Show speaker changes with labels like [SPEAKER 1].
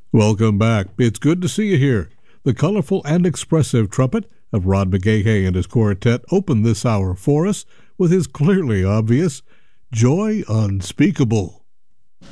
[SPEAKER 1] Welcome back. It's good to see you here. The colorful and expressive trumpet of Rod McGahey and his quartet opened this hour for us with his clearly obvious Joy Unspeakable.